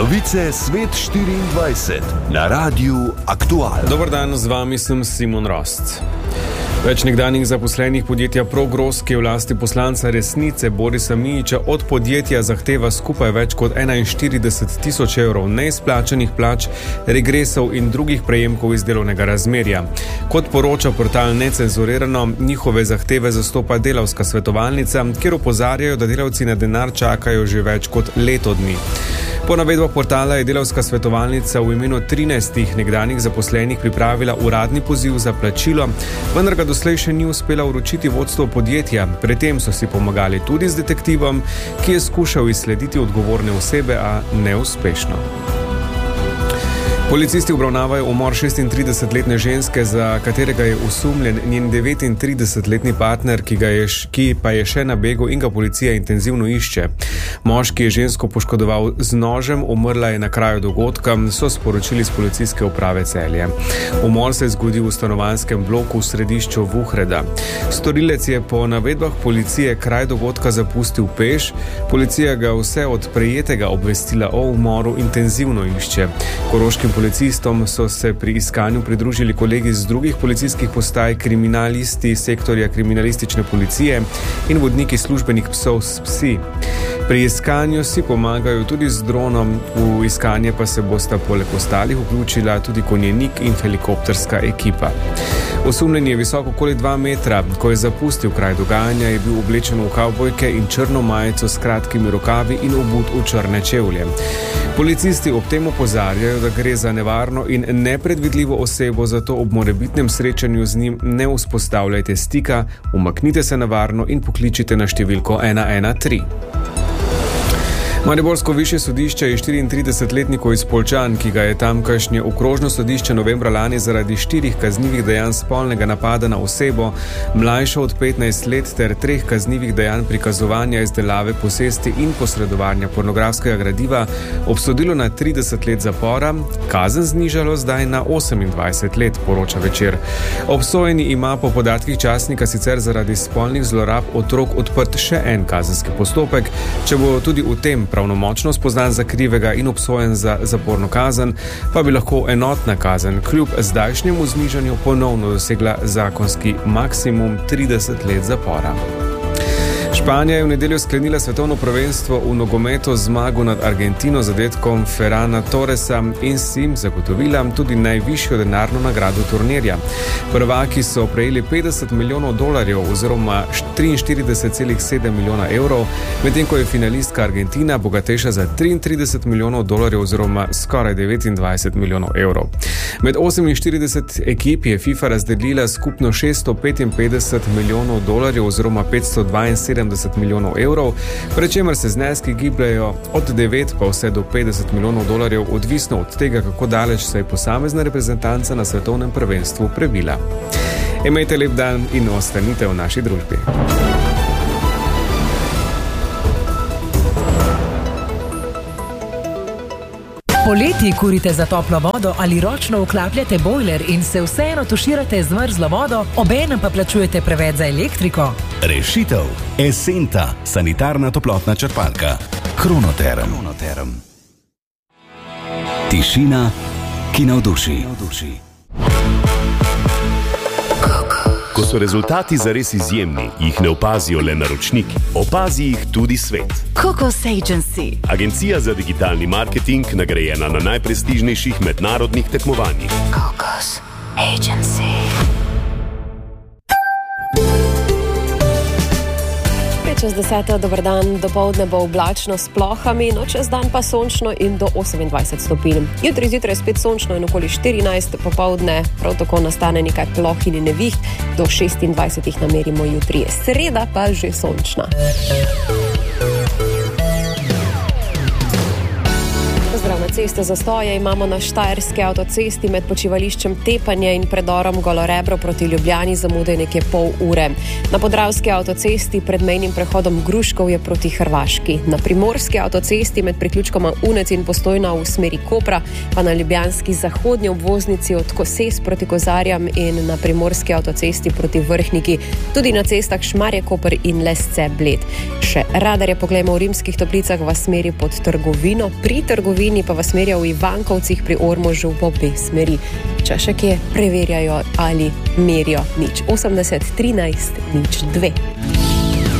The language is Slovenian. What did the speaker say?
Novice Svet 24 na Radiu Aktual. Dober dan, z vami sem Simon Rost. Več nekdanjih zaposlenih podjetja Progros, ki je v lasti poslanca Resnice Borisa Mijića, od podjetja zahteva skupaj več kot 41.000 evrov neizplačanih plač, regresov in drugih prejemkov iz delovnega razmerja. Kot poroča portal Necenzurirano, njihove zahteve zastopa Delavska svetovalnica, kjer opozarjajo, da delavci na denar čakajo že več kot leto dni. Po navedbah portala je Delavska svetovalnica v imenu 13 nekdanjih zaposlenih pripravila uradni poziv za plačilo, vendar ga doslej še ni uspela vročiti vodstvo podjetja. Pred tem so si pomagali tudi z detektivom, ki je skušal izslediti odgovorne osebe, a neuspešno. Policisti obravnavajo umor 36-letne ženske, za katerega je osumljen njen 39-letni partner, ki pa je še na begu in ga policija intenzivno išče. Moški je žensko poškodoval z nožem, umrla je na kraju dogodka, so sporočili z policijske uprave Celje. Umor se je zgodil v stanovanjskem bloku v središču Vuhreda. Storilec je po navedbah policije kraj dogodka zapustil peš. Policija ga vse od prejetega obvestila o umoru intenzivno išče. Koroškim policistom so se pri iskanju pridružili kolegi z drugih policijskih postaj, kriminalisti sektorja kriminalistične policije in vodniki službenih psov s psi. Pri iskanju si pomagajo tudi z dronom, v iskanje pa se bosta poleg ostalih vključila tudi konjenik in helikopterska ekipa. Osumljen je visok okoli 2 metra. Ko je zapustil kraj dogajanja, je bil oblečen v kavbojke in črno majico s kratkimi rokavi in obut v črne čevlje. Policisti ob tem opozarjajo, da gre za nevarno in nepredvidljivo osebo, zato ob morebitnem srečanju z njim ne vzpostavljajte stika, umaknite se na varno in pokličite na številko 113. Mariborsko višje sodišče je 34-letniku iz Poljčan, ki ga je tamkajšnje okrožno sodišče novembra lani zaradi 4 kaznivih dejanj spolnega napada na osebo, mlajšo od 15 let, ter 3 kaznivih dejanj prikazovanja, izdelave, posesti in posredovanja pornografskega gradiva obsodilo na 30 let zapora, kazen znižalo zdaj na 28 let, poroča Večer. Obsojeni ima po podatkih časnika sicer zaradi spolnih zlorab otrok odprt še en kazenski postopek, če bo tudi v tem pravnomočno spoznan za krivega in obsojen za zaporno kazen, pa bi lahko enotna kazen kljub zdajšnjemu znižanju ponovno dosegla zakonski maksimum 30 let zapora. Španija je v nedeljo sklenila svetovno prvenstvo v nogometu z zmago nad Argentino z zadetkom Ferrana Torresa in si jim zagotovila tudi najvišjo denarno nagrado turnirja. Prvaki so prejeli $50 milijonov oziroma 43,7 milijona evrov, medtem ko je finalistka Argentina bogatejša za $33 milijonov oziroma skoraj 29 milijonov evrov. Med 48 ekip je FIFA razdelila skupno $655 milijonov oziroma 572 milijonov evrov, pri čemer se zneski gibljajo od 9 pa vse do $50 milijonov, odvisno od tega, kako daleč se je posamezna reprezentanca na svetovnem prvenstvu prebila. Imejte lep dan in ostanite v naši družbi. Poleti kurite za toplo vodo ali ročno vklapljate bojler in se vseeno tuširate z mrzlo vodo, obenem pa plačujete preveč za elektriko? Rešitev. Esenta, sanitarna toplotna črpalka. Kronoterm. Tišina, ki navduši. Ko so rezultati zares izjemni, jih ne opazijo le naročniki, opazi jih tudi svet. Cocos Agency. Agencija za digitalni marketing, nagrajena na najprestižnejših mednarodnih tekmovanjih. Cocos Agency. Čez 10. dober dan, dopoldne bo oblačno s plohami, no čez dan pa sončno in do 28 stopinj. Jutri zjutraj spet sončno in okoli 14, popoldne prav tako nastane nekaj ploh in neviht, do 26 namerimo jutri. Sreda pa že sončna. Pozdrav na avtoceste zastoje imamo na Štajerski avtocesti med počivališčem Tepanje in predorom Golorebro proti Ljubljani, zamude nekje pol ure. Na Podravski avtocesti pred mejnim prehodom Gruškovje proti Hrvaški. Na Primorski avtocesti med priključkoma Unec in Postojna v smeri Kopra, pa na ljubljanski zahodnji obvoznici od Koses proti Kozarjam in na Primorski avtocesti proti Vrhniki, tudi na cestah Šmarje-Koper in Lesce-Bled. Še radarje poglejmo v Rimskih Toplicah v smeri pod Trgovino, pri Trgovini pa v smeri v Ivankovcih pri Ormožu v obe smeri. Če še kje preverjajo ali merijo 080 13 02.